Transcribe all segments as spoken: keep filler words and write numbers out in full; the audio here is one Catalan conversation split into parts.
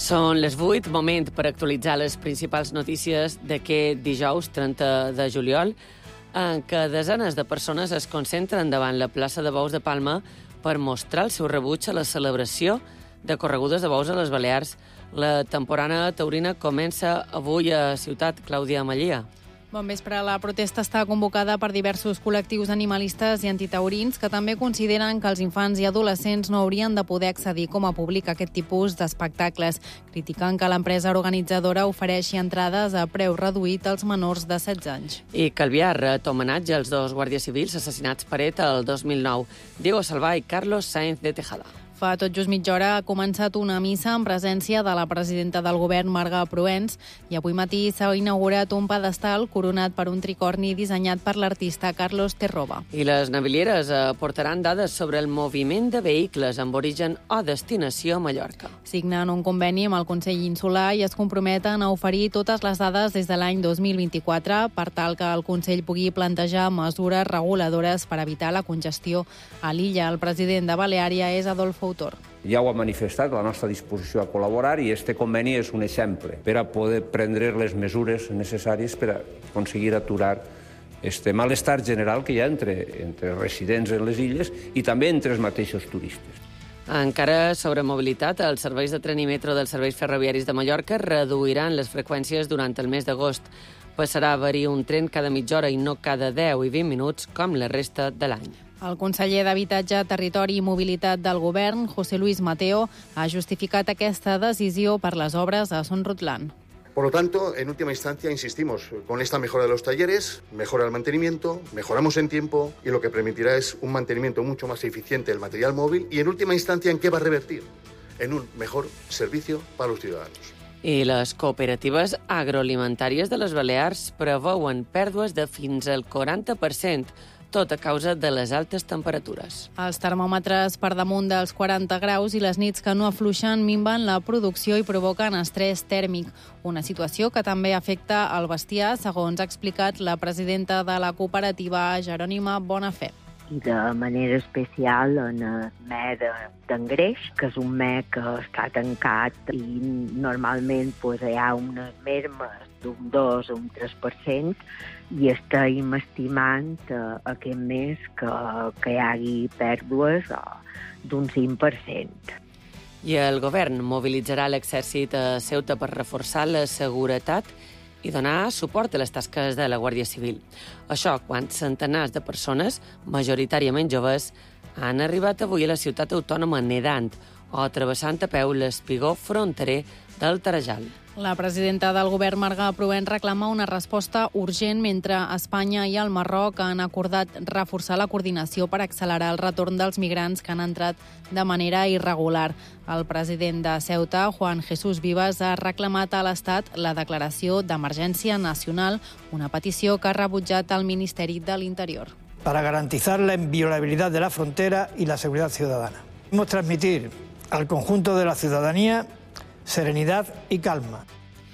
Són les vuit, moment per actualitzar les principals notícies d'aquest dijous trenta de juliol, en què desenes de persones es concentren davant la plaça de Bous de Palma per mostrar el seu rebuig a la celebració de corregudes de bous a les Balears. La temporada taurina comença avui a Ciutat. Clàudia Mallia. Bon vespre. La protesta està convocada per diversos col·lectius animalistes i antitaurins que també consideren que els infants i adolescents no haurien de poder accedir com a públic a aquest tipus d'espectacles. Critiquen que l'empresa organitzadora ofereixi entrades a preu reduït als menors de setze anys. I Calvià ret homenatge als dos guàrdies civils assassinats per ETA el dos mil nou, Diego Salvà i Carlos Sainz de Tejada. Fa tot just mitja hora ha començat una missa en presència de la presidenta del govern, Marga Proens, i avui matí s'ha inaugurat un pedestal coronat per un tricorni dissenyat per l'artista Carlos Terroba. I les navilieres aportaran dades sobre el moviment de vehicles amb origen o destinació a Mallorca. Signen un conveni amb el Consell Insular i es comprometen a oferir totes les dades des de l'any dos mil vint-i-quatre per tal que el Consell pugui plantejar mesures reguladores per evitar la congestió a l'illa. El president de Baleària és Adolfo Autor. Ja ho ha manifestat, la nostra disposició a col·laborar, i este conveni és un exemple per a poder prendre les mesures necessàries per a aconseguir aturar este malestar general que hi ha entre, entre residents en les illes i també entre els mateixos turistes. Encara sobre mobilitat, els serveis de tren i metro dels serveis ferroviaris de Mallorca reduiran les freqüències durant el mes d'agost. Passarà a haver-hi un tren cada mitja hora i no cada deu i vint minuts com la resta de l'any. El conseller d'Habitatge, Territori i Mobilitat del Govern, José Luis Mateo, ha justificat aquesta decisió per les obres a Son Rotland. Por lo tanto, en última instancia, insistimos, con esta mejora de los talleres, mejora el mantenimiento, mejoramos en tiempo y lo que permitirá es un mantenimiento mucho más eficiente del material móvil y, en última instancia, ¿en qué va a revertir? En un mejor servicio para los ciudadanos. I les cooperatives agroalimentàries de les Balears preveuen pèrdues de fins al quaranta per cent, tot a causa de les altes temperatures. Els termòmetres per damunt dels quaranta graus i les nits que no afluixen minven la producció i provoquen estrès tèrmic, una situació que també afecta el bestiar, segons ha explicat la presidenta de la cooperativa, Jerònima Bonafé. I de manera especial en el mer d'engreix, que és un mer que està tancat i normalment pues, hi ha unes mermes d'un dos o un tres per cent i estem estimant uh, aquest mes que, que hi hagi pèrdues uh, d'un cinc per cent. I el govern mobilitzarà l'exèrcit a Ceuta per reforçar la seguretat i donar suport a les tasques de la Guàrdia Civil. Això quan centenars de persones, majoritàriament joves, han arribat avui a la ciutat autònoma nedant o travessant a peu l'espigó fronterer del Tarajal. La presidenta del govern, Marga Proens, reclama una resposta urgent mentre Espanya i el Marroc han acordat reforçar la coordinació per accelerar el retorn dels migrants que han entrat de manera irregular. El president de Ceuta, Juan Jesús Vivas, ha reclamat a l'Estat la declaració d'emergència nacional, una petició que ha rebutjat el Ministeri de l'Interior. Para garantizar la inviolabilidad de la frontera y la seguridad ciudadana. Queremos transmitir al conjunto de la ciudadanía serenidad i calma.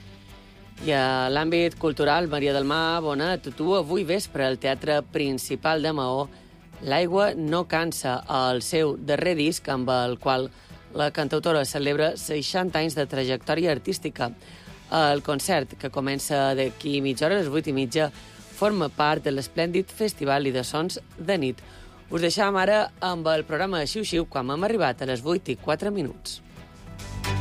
I a l'àmbit cultural, Maria del Mar Bonet, tu avui vespre al Teatre Principal de Maó, L'aigua no cansa, el seu darrer disc amb el qual la cantautora celebra seixanta anys de trajectòria artística. El concert, que comença d'aquí mitja hora, a les vuit i mitja, forma part de l'esplèndid Festival i de Sons de Nit. Us deixam ara amb el programa Xiu Xiu quan hem arribat a les vuit i quatre minuts.